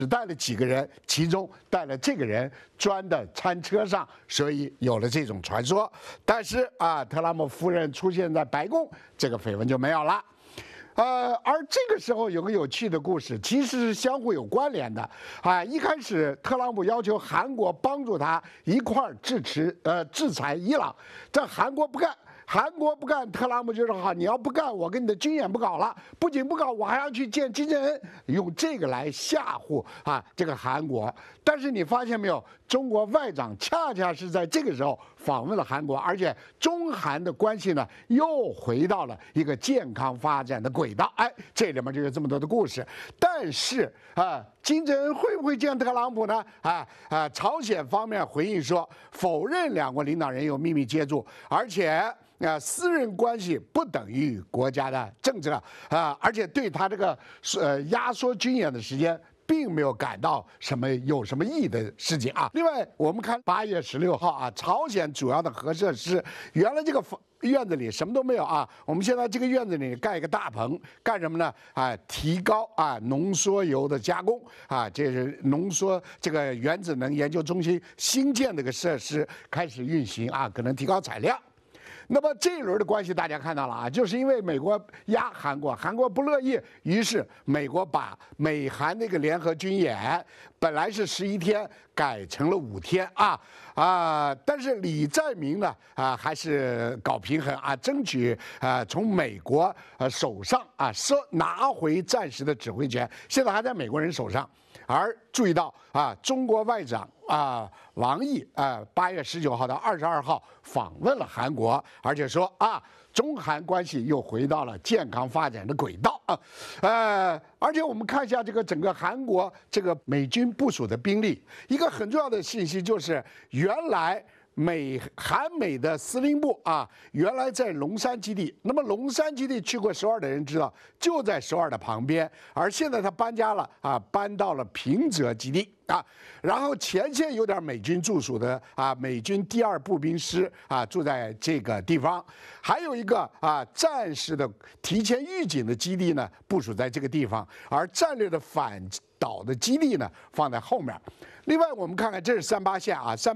只带了几个人，其中带了这个人装的餐车上，所以有了这种传说。但是啊，特朗普夫人出现在白宫，这个绯闻就没有了。而这个时候有个有趣的故事，其实是相互有关联的啊。一开始特朗普要求韩国帮助他一块儿制裁伊朗，这韩国不干。韩国不干，特朗普就说好，你要不干，我跟你的军演不搞了。不仅不搞，我还要去见金正恩，用这个来吓唬啊这个韩国。但是你发现没有，中国外长恰恰是在这个时候访问了韩国，而且中韩的关系呢又回到了一个健康发展的轨道。哎，这里面就有这么多的故事。但是啊，金正恩会不会见特朗普呢？朝鲜方面回应说，否认两国领导人有秘密接触，而且。私人关系不等于国家的政治而且对他这个压缩军演的时间，并没有感到有什么意义的事情啊。另外，我们看8月16号啊，朝鲜主要的核设施，原来这个院子里什么都没有啊，我们现在这个院子里盖一个大棚，干什么呢？提高浓缩铀的加工这是浓缩这个原子能研究中心新建的一个设施开始运行可能提高产量。那么这一轮的关系大家看到了就是因为美国压韩国，韩国不乐意，于是美国把美韩那个联合军演本来是11天改成了5天但是李在明呢还是搞平衡争取从美国手上拿回暂时的指挥权，现在还在美国人手上。而注意到中国外长王毅8月19号到22号访问了韩国，而且说中韩关系又回到了健康发展的轨道而且我们看一下这个整个韩国这个美军部署的兵力，一个很重要的信息就是原来。韩美的司令部原来在龙山基地。那么龙山基地去过首尔的人知道，就在首尔的旁边。而现在他搬家了搬到了平泽基地然后前线有点美军驻属的美军第2步兵师住在这个地方，还有一个战时的提前预警的基地呢部署在这个地方，而战略的反导的基地呢放在后面。另外，我们看看，这是38线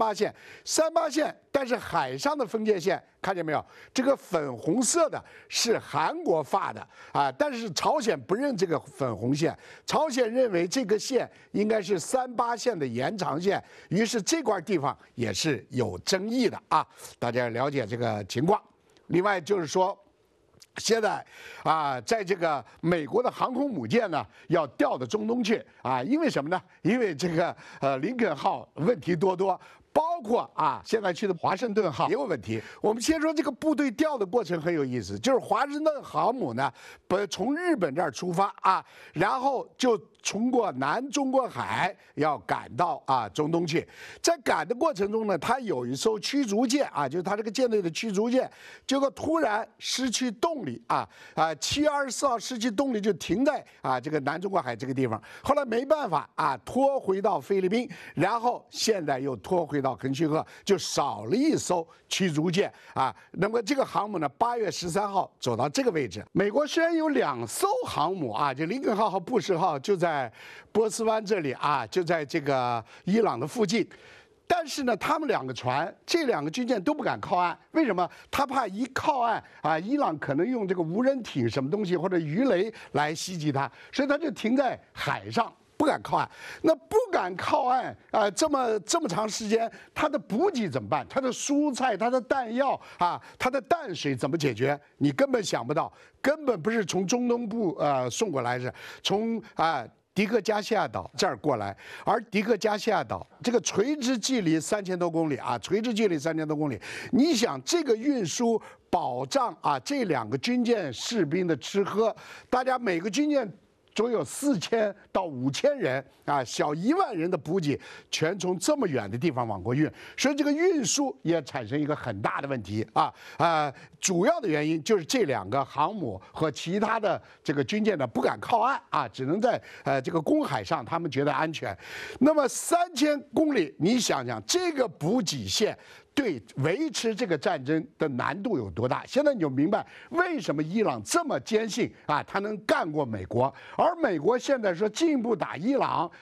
38线，但是海上的分界线看见没有？这个粉红色的是韩国发的但是朝鲜不认这个粉红线，朝鲜认为这个线应该是38线的延长线，于是这块地方也是有争议的大家了解这个情况。另外就是说。现在在这个美国的航空母舰呢，要调到中东去因为什么呢？因为这个林肯号问题多，包括现在去的华盛顿号也有问题。我们先说这个部队调的过程很有意思，就是华盛顿航母呢，从日本这儿出发然后就通过南中国海要赶到中东去。在赶的过程中呢，它有一艘驱逐舰就是它这个舰队的驱逐舰，结果突然失去动力7月24号失去动力，就停在这个南中国海这个地方。后来没办法拖回到菲律宾，然后现在又拖回到肯须河，就少了一艘驱逐舰那么这个航母呢，8月13号走到这个位置。美国虽然有2艘航母就林肯号和布什号就在波斯湾这里就在这个伊朗的附近。但是呢，他们2个船，这2个军舰都不敢靠岸，为什么？他怕一靠岸伊朗可能用这个无人艇什么东西或者鱼雷来袭击他，所以他就停在海上。不敢靠岸，那不敢靠岸这么长时间，它的补给怎么办？它的蔬菜、它的弹药它的淡水怎么解决？你根本想不到，根本不是从中东部送过来，是从迪克加西亚岛这儿过来，而迪克加西亚岛这个垂直距离3000多公里垂直距离3000多公里，你想这个运输保障这2个军舰士兵的吃喝，大家每个军舰。总有4000到5000人小1万人的补给，全从这么远的地方往过运，所以这个运输也产生一个很大的问题主要的原因就是这2个航母和其他的这个军舰呢不敢靠岸只能在这个公海上，他们觉得安全。那么3000公里，你想想这个补给线。对维持这个战争的难度有多大？现在你就明白为什么伊朗这么坚信他能干过美国，而美国现在说进一步打伊朗，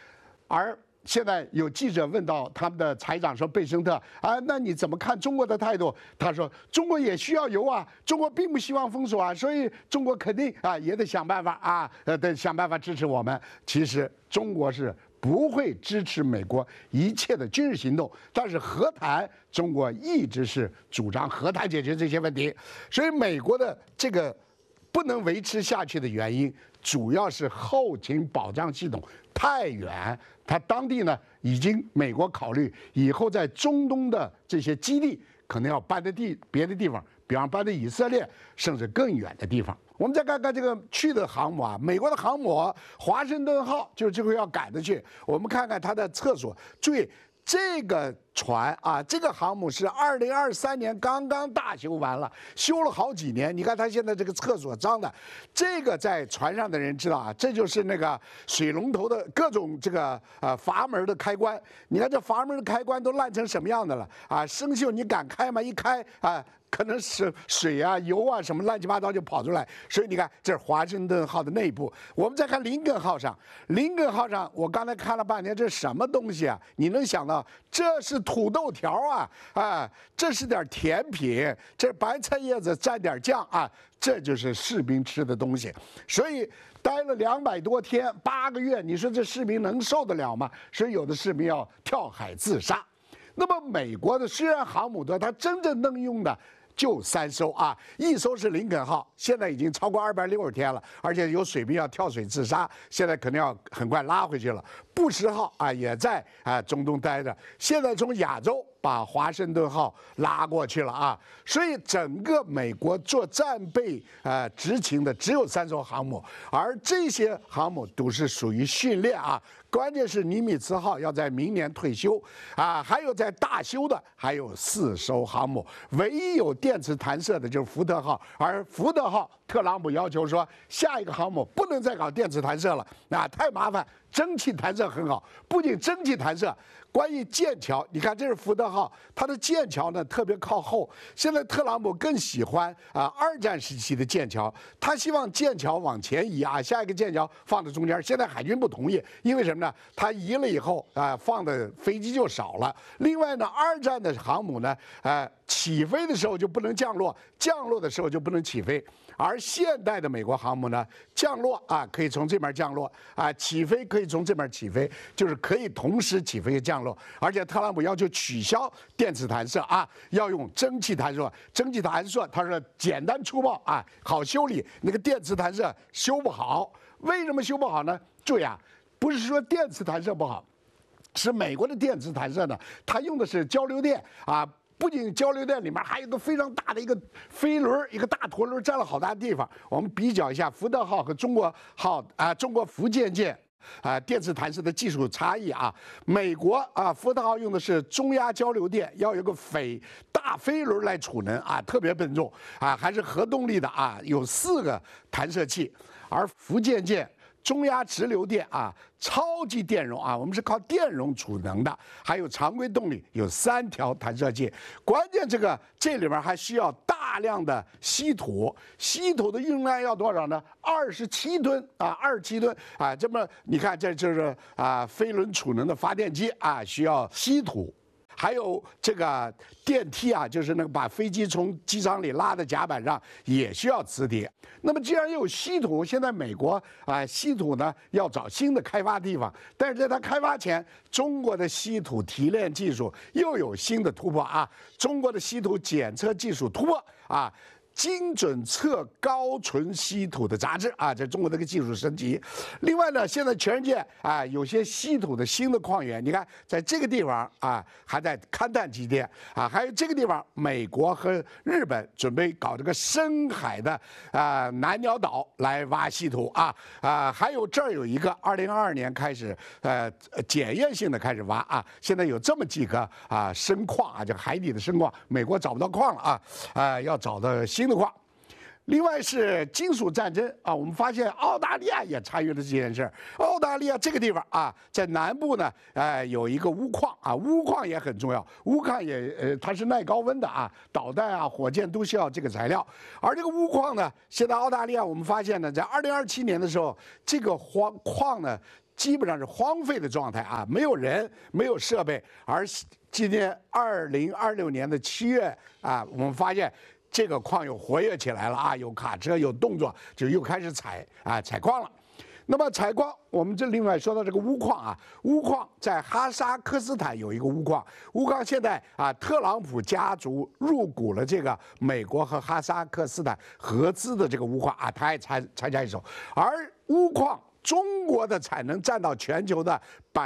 而现在有记者问到他们的财长说贝森特啊，那你怎么看中国的态度？他说中国也需要油啊，中国并不希望封锁啊，所以中国肯定啊也得想办法啊，得想办法支持我们。其实中国是不会支持美国一切的军事行动，但是和谈，中国一直是主张和谈解决这些问题。所以美国的这个不能维持下去的原因，主要是后勤保障系统太远。它当地呢，已经美国考虑以后在中东的这些基地可能要搬到别的地方，比方搬到以色列，甚至更远的地方。我们再看看这个去的航母啊，美国的航母华盛顿号就是这回要赶着去。我们看看它的厕所，注意这个船啊，这个航母是2023年刚刚大修完了，修了好几年。你看它现在这个厕所脏的，这个在船上的人知道啊，这就是那个水龙头的各种这个阀门的开关。你看这阀门的开关都烂成什么样的了啊？生锈你敢开吗？一开啊，可能是水啊、油啊什么乱七八糟就跑出来。所以你看，这是华盛顿号的内部。我们再看林肯号上，林肯号上我刚才看了半天，这是什么东西啊？你能想到这是土豆条啊，这是点甜品，这白菜叶子蘸点酱啊，这就是士兵吃的东西。所以待了200多天，8个月，你说这士兵能受得了吗？所以有的士兵要跳海自杀。那么美国的虽然航母多，它真正能用的就3艘啊，一艘是林肯号，现在已经超过260天了，而且有水兵要跳水自杀，现在肯定要很快拉回去了。布什号啊也在中东待着，现在从亚洲把华盛顿号拉过去了啊，所以整个美国做战备执勤的只有3艘航母，而这些航母都是属于训练啊。关键是尼米兹号要在明年退休啊，还有在大修的还有4艘航母，唯一有电磁弹射的就是福特号，而福特号特朗普要求说下一个航母不能再搞电磁弹射了，太麻烦，蒸汽弹射很好，不仅蒸汽弹射。关于剑桥，你看这是福特号，它的剑桥呢特别靠后。现在特朗普更喜欢2战时期的剑桥，他希望剑桥往前移啊，下一个剑桥放在中间。现在海军不同意，因为什么呢？他移了以后放的飞机就少了。另外呢，2战的航母呢，起飞的时候就不能降落，降落的时候就不能起飞。而现代的美国航母呢，降落可以从这边降落起飞可以从这边起飞，就是可以同时起飞和降落。而且特朗普要求取消电磁弹射要用蒸汽弹射。蒸汽弹射他说简单粗暴好修理，那个电磁弹射修不好。为什么修不好呢？注意不是说电磁弹射不好，是美国的电磁弹射呢，它用的是交流电不仅交流电里面还有一个非常大的一个飞轮，一个大陀轮占了好大地方。我们比较一下福特号和中国号中国福建舰电磁弹射的技术差异美国福特号用的是中压交流电，要有个大飞轮来储能特别笨重还是核动力的有4个弹射器，而福建舰中压直流电超级电容我们是靠电容储能的，还有常规动力，有3条弹射器。关键这里面还需要大量的稀土，稀土的用量要多少呢？27吨27吨这么你看这就是飞轮储能的发电机需要稀土。还有这个电梯就是那个把飞机从机舱里拉的甲板上也需要磁铁。那么既然有稀土，现在美国稀土呢要找新的开发地方，但是在它开发前，中国的稀土提炼技术又有新的突破中国的稀土检测技术突破精准测高纯稀土的杂志这中国的一个技术升级。另外呢，现在全世界有些稀土的新的矿源，你看在这个地方还在勘探期间还有这个地方，美国和日本准备搞这个深海的南鸟岛来挖稀土还有这儿有一个2022年开始检验性的开始挖现在有这么几个深矿就海底的深矿，美国找不到矿了要找到新的矿。另外是金属战争我们发现澳大利亚也参与了这件事。澳大利亚这个地方在南部呢有一个钨矿钨矿也很重要，钨矿也它是耐高温的导弹火箭都需要这个材料。而这个钨矿呢，现在澳大利亚我们发现呢，在2027年的时候，这个矿呢基本上是荒废的状态啊，没有人，没有设备。而今年2026年的7月啊，我们发现这个矿又活跃起来了啊，有卡车有动作，就又开始采矿了。那么采矿，我们这另外说到这个钨矿啊，钨矿在哈萨克斯坦有一个钨矿，钨矿现在啊，特朗普家族入股了这个美国和哈萨克斯坦合资的这个钨矿啊，他也参加一手，而钨矿。中国的产能占到全球的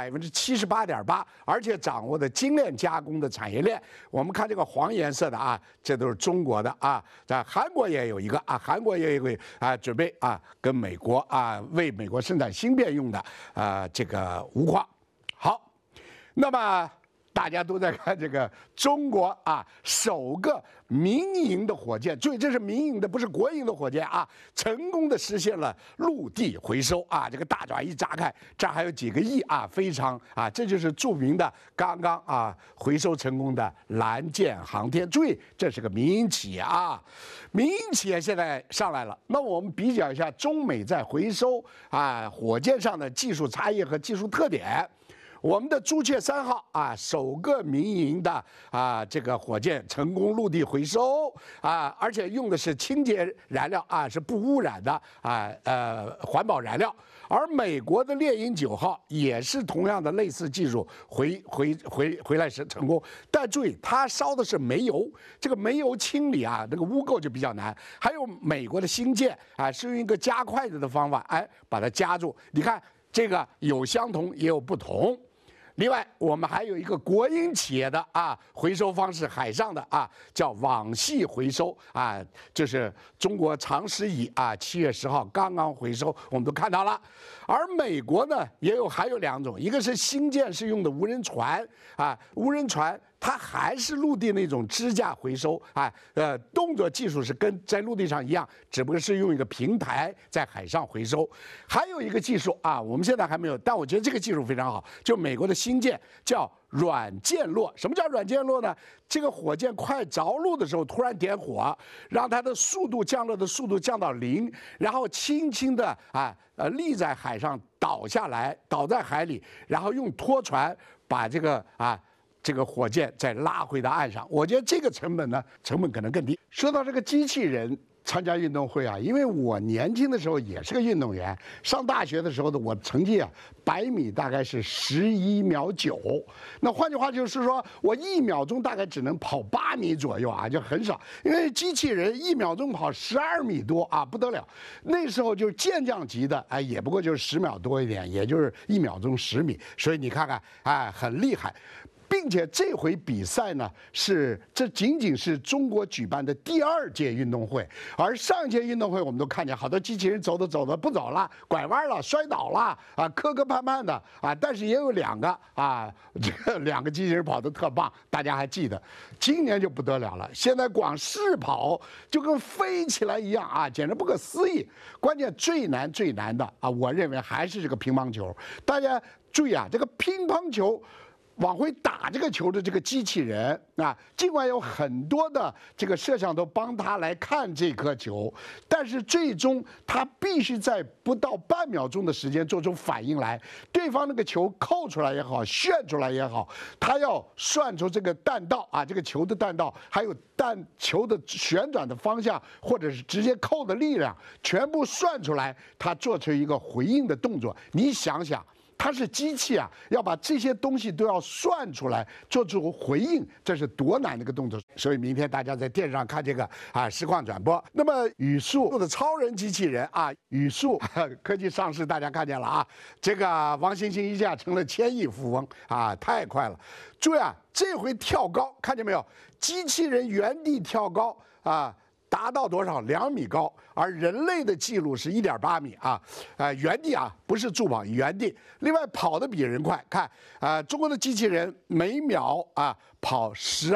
78.8%，而且掌握的精炼加工的产业链。我们看这个黄颜色的啊，这都是中国的啊。在韩国也有一个啊，韩国也有一个啊，准备啊跟美国啊为美国生产芯片用的这个钨矿。好，那么。大家都在看这个中国啊，首个民营的火箭，注意这是民营的，不是国营的火箭啊，成功的实现了陆地回收啊，这个大爪一炸开，这还有几个亿啊，非常啊，这就是著名的刚刚啊回收成功的蓝箭航天。注意，这是个民营企业啊，民营企业现在上来了。那我们比较一下中美在回收啊火箭上的技术差异和技术特点。我们的朱雀3号啊，首个民营的这个火箭成功陆地回收啊，而且用的是清洁燃料啊，是不污染的环保燃料。而美国的猎鹰9号也是同样的类似技术回来是成功，但注意它烧的是煤油，这个煤油清理啊，这个污垢就比较难。还有美国的星舰啊，是用一个加快子的方法，把它夹住。你看这个有相同也有不同。另外，我们还有一个国营企业的回收方式，海上的叫网系回收啊，就是中国长实乙7月10号刚刚回收，我们都看到了。而美国呢，还有2种，一个是星舰是用的无人船无人船。它还是陆地那种支架回收动作技术是跟在陆地上一样，只不过是用一个平台在海上回收。还有一个技术我们现在还没有，但我觉得这个技术非常好，就美国的星舰叫软降落。什么叫软降落呢？这个火箭快着陆的时候突然点火，让它的速度降落的速度降到0，然后轻轻的立在海上倒下来，倒在海里，然后用拖船把这个火箭再拉回到岸上。我觉得这个成本可能更低。说到这个机器人参加运动会因为我年轻的时候也是个运动员，上大学的时候的我成绩100米大概是11秒9，那换句话就是说我1秒钟大概只能跑8米左右就很少。因为机器人1秒钟跑12米多不得了。那时候就是健将级的也不过就是10秒多一点，也就是1秒钟10米，所以你看看很厉害。并且这回比赛呢，这仅仅是中国举办的第2届运动会，而上一届运动会我们都看见好多机器人走着不走了，拐弯了，摔倒了磕绊绊的但是也有2个这个2个机器人跑得特棒，大家还记得。今年就不得了了，现在光试跑就跟飞起来一样简直不可思议。关键最难的我认为还是这个乒乓球。大家注意这个乒乓球。往回打这个球的这个机器人尽管有很多的这个摄像头帮他来看这颗球，但是最终他必须在不到半秒钟的时间做出反应来。对方那个球扣出来也好，旋出来也好，他要算出这个弹道这个球的弹道，还有球的旋转的方向，或者是直接扣的力量，全部算出来，他做出一个回应的动作。你想想。它是机器要把这些东西都要算出来，做出回应，这是多难的一个动作。所以明天大家在电视上看这个实况转播。那么语速的超人机器人语速科技上市，大家看见了这个王星星一下成了1000亿富翁太快了。注意这回跳高看见没有？机器人原地跳高达到多少？2米高，而人类的记录是1.8米原地不是助跑，原地。另外跑得比人快，看中国的机器人每秒跑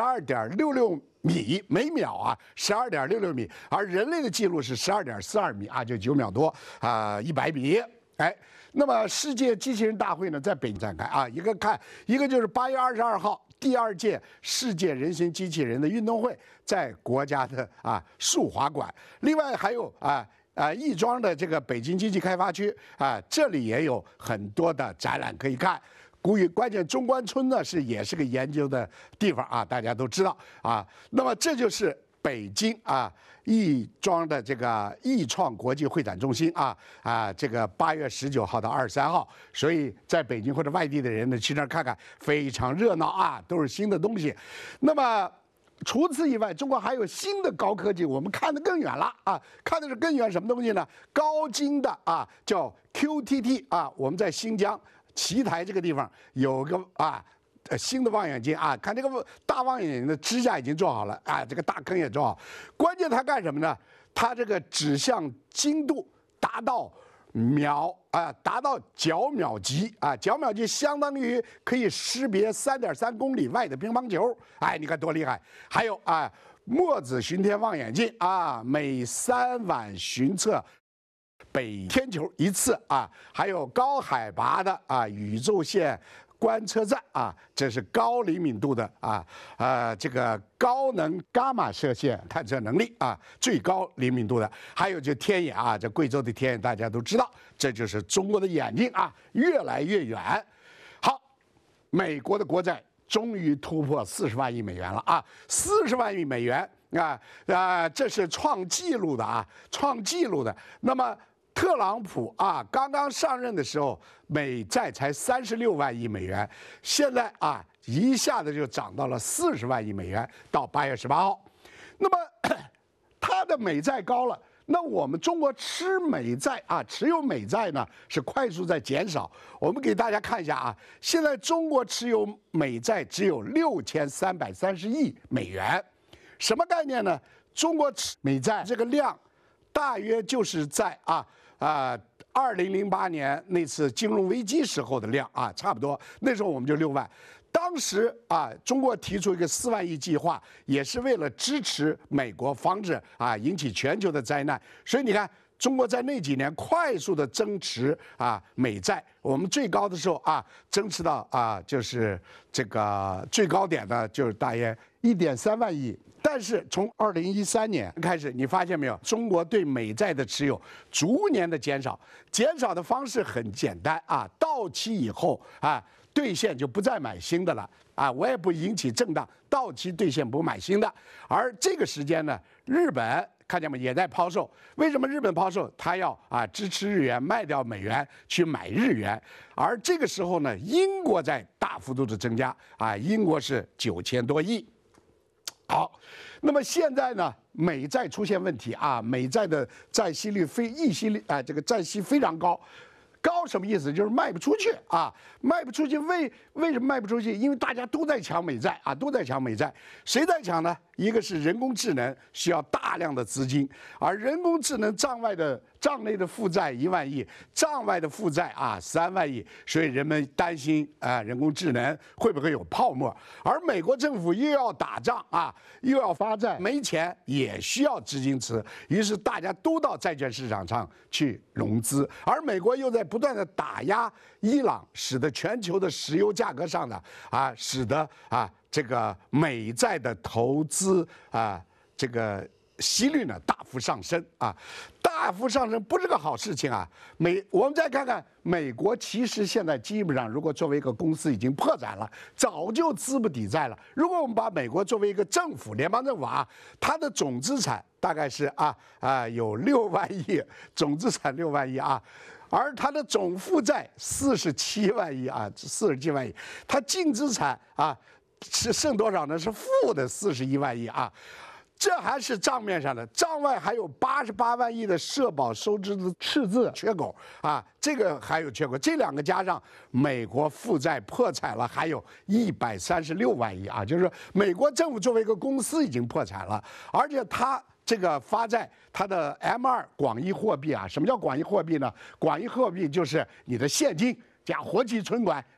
12.66米，每秒12.66米，而人类的记录是12.42米就9秒多100米。那么世界机器人大会呢，在北京展开一个就是8月22号。第2届世界人形机器人的运动会在国家的束华馆，另外还有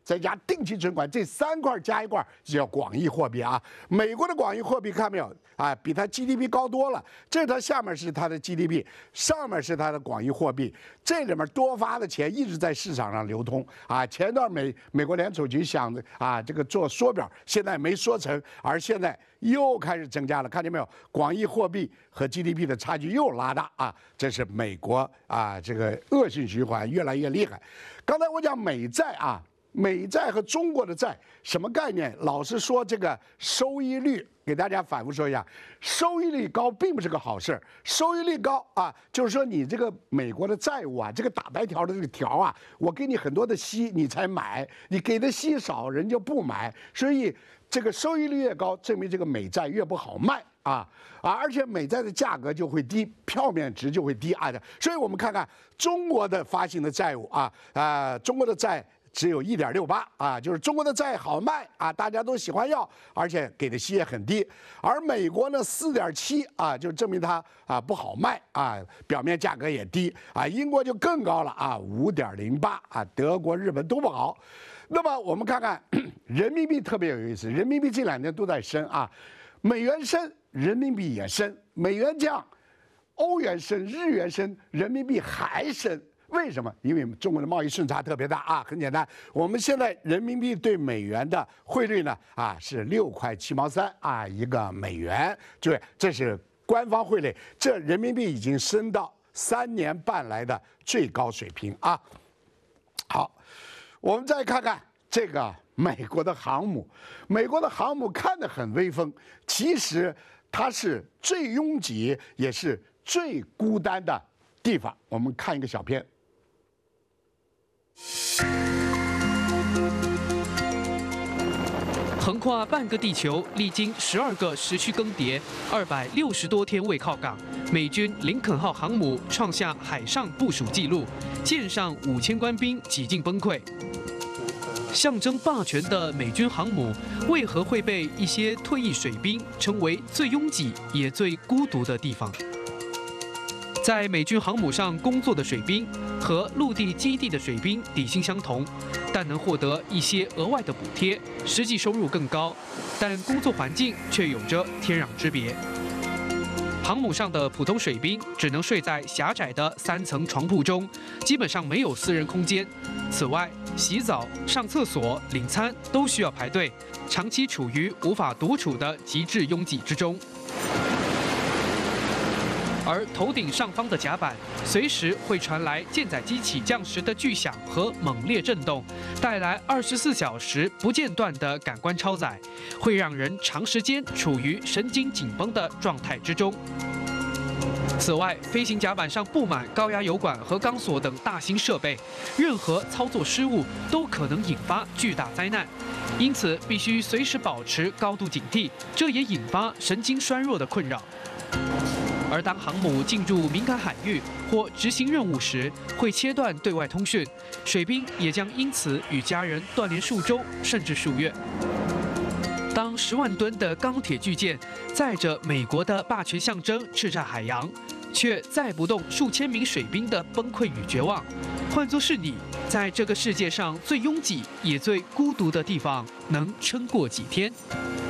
再加定期存款，这3块加一块就叫广义货币啊。美国的广义货币看没有啊，比它 GDP 高多了。这它下面是它的 GDP， 上面是它的广义货币，这里面多发的钱一直在市场上流通啊。前段美国联储局想啊这个做缩表，现在没说成，而现在又开始增加了，看见没有？广义货币和 GDP 的差距又拉大啊，这是美国啊这个恶性循环越来越厉害。刚才我讲美债啊，美债和中国的债什么概念？老是说这个收益率，给大家反复说一下，收益率高并不是个好事。收益率高啊，就是说你这个美国的债务啊，这个打白条的这个条啊，我给你很多的息你才买，你给的息少人就不买，所以这个收益率越高，证明这个美债越不好卖而且美债的价格就会低，票面值就会低啊。所以我们看看中国的发行的债务中国的债只有1.68啊，就是中国的债好卖啊，大家都喜欢要，而且给的息也很低。而美国呢4.7啊，就证明它不好卖啊，表面价格也低啊。英国就更高了啊，5.08啊，德国、日本都不好。那么我们看看人民币特别有意思，人民币这2年都在升啊，美元升，人民币也升，美元降，欧元升，日元升，人民币还升。为什么？因为中国的贸易顺差特别大啊，很简单，我们现在人民币对美元的汇率呢是6块7毛3啊一个美元，对，这是官方汇率，这人民币已经升到3年半来的最高水平啊。好，我们再看看这个美国的航母，美国的航母看得很威风，其实它是最拥挤也是最孤单的地方。我们看一个小片。 横跨半个地球，历经12个时区更迭，260多天未靠港，美军林肯号航母创下海上部署纪录，舰上5000官兵几近崩溃。象征霸权的美军航母，为何会被一些退役水兵称为最拥挤也最孤独的地方？在美军航母上工作的水兵和陆地基地的水兵底薪相同，但能获得一些额外的补贴，实际收入更高，但工作环境却有着天壤之别。航母上的普通水兵只能睡在狭窄的3层床铺中，基本上没有私人空间。此外，洗澡、上厕所、领餐都需要排队，长期处于无法独处的极致拥挤之中。而头顶上方的甲板随时会传来舰载机起降时的巨响和猛烈震动，带来24小时不间断的感官超载，会让人长时间处于神经紧绷的状态之中。此外，飞行甲板上布满高压油管和钢索等大型设备，任何操作失误都可能引发巨大灾难，因此必须随时保持高度警惕，这也引发神经衰弱的困扰。而当航母进入敏感海域或执行任务时，会切断对外通讯，水兵也将因此与家人断联数周甚至数月。当10万吨的钢铁巨舰载着美国的霸权象征叱咤海洋，却载不动数千名水兵的崩溃与绝望，换作是你，在这个世界上最拥挤也最孤独的地方，能撑过几天？